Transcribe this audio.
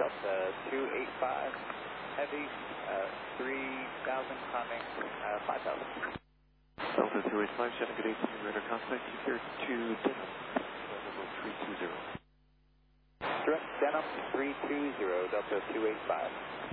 Delta 285, heavy, 3,000, climbing, 5,000. Delta 285, Shannon, good evening, radar contact here to Denham, level 320. Direct Denham 320, Delta 285.